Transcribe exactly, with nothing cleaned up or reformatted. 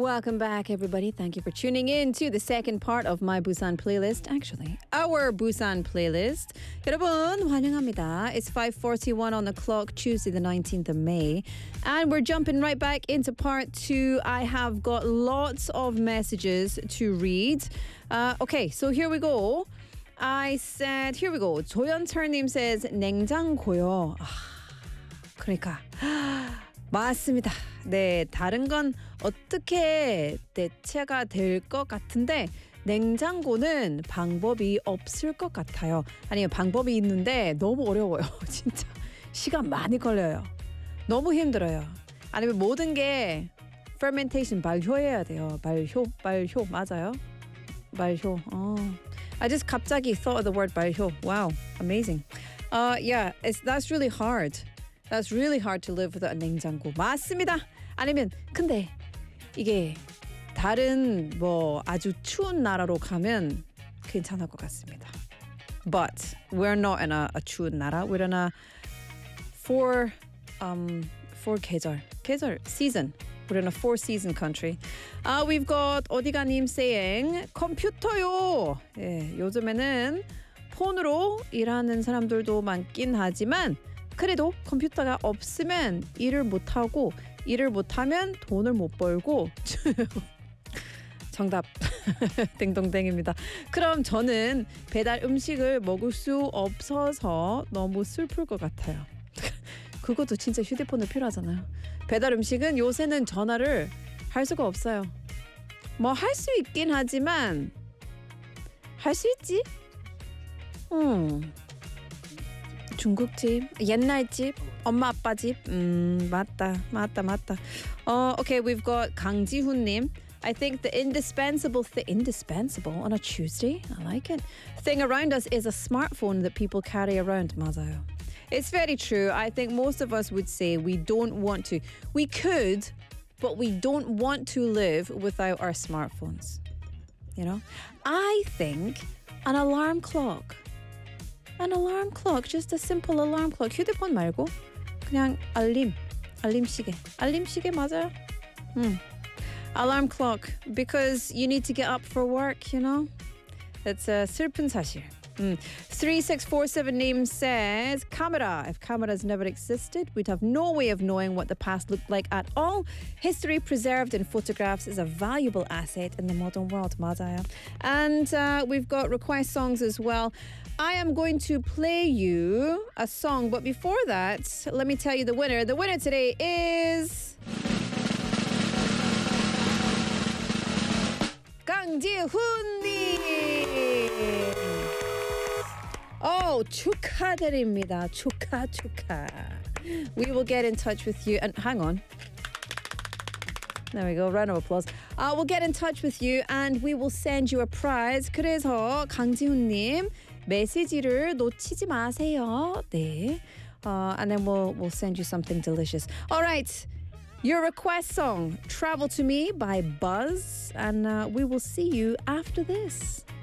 Welcome back, everybody. Thank you for tuning in to the second part of my Busan playlist. Actually, our Busan playlist. 여러분, 환영합니다. It's five forty-one on the clock, Tuesday the nineteenth of May. And we're jumping right back into part two. I have got lots of messages to read. Uh, okay, so here we go. I said, here we go. 조연철님 says, 냉장고요. 아, 그러니까. 맞습니다. 네, 다른 건 어떻게 대체가 될 것 같은데 냉장고는 방법이 없을 것 같아요. 아니면 방법이 있는데 너무 어려워요. 진짜 시간 많이 걸려요. 너무 힘들어요. 아니면 모든 게 fermentation 발효해야 돼요. 발효, 발효 맞아요? 발효. 어. I just 갑자기 thought of the word 발효. Wow, amazing. Uh, yeah, it's, that's really hard. That's really hard to live without a 냉장고. 맞습니다. 아니면 근데 이게 다른 뭐 아주 추운 나라로 가면 괜찮을 것 같습니다. But we're not in a, a 추운 나라. We're in a four um four 계절. 계절 season. We're in a four season country. Uh, we've got 어디가님 saying 컴퓨터요. 예, 요즘에는 폰으로 일하는 사람들도 많긴 하지만 그래도 컴퓨터가 없으면 일을 못하고 일을 못하면 돈을 못 벌고 정답 땡동땡입니다. 그럼 저는 배달 음식을 먹을 수 없어서 너무 슬플 것 같아요. 그것도 진짜 휴대폰이 필요하잖아요. 배달 음식은 요새는 전화를 할 수가 없어요. 뭐 할 수 있긴 하지만 할 수 있지? 음. 중국집, 옛날 집, 엄마 아빠 집. 음, 맞다, 맞다, 맞다. Uh, okay, we've got 강지훈님. I think the indispensable thing, indispensable on a Tuesday, I like it, thing around us is a smartphone that people carry around. 맞아요. It's very true. I think most of us would say we don't want to. We could, but we don't want to live without our smartphones. You know? I think an alarm clock. An alarm clock, just a simple alarm clock. 휴대폰 말고 그냥 알림, 알림 시계. 알림 시계 맞아요? 음. Alarm clock, because you need to get up for work, you know? That's a 슬픈 사실. Mm. three six four seven name says, camera. If cameras never existed, we'd have no way of knowing what the past looked like at all. History preserved in photographs is a valuable asset in the modern world. 맞아요. And uh, we've got request songs as well. I am going to play you a song, but before that, let me tell you the winner. The winner today is 강지훈님. Oh, 축하드립니다. 축하, 축하. We will get in touch with you. And hang on. There we go. Round of applause. Uh, we'll get in touch with you and we will send you a prize. 그래서 강지훈님 메시지를 놓치지 마세요. 네. Uh, and then we'll we'll send you something delicious. All right. Your request song, Travel to Me by Buzz. And uh, we will see you after this.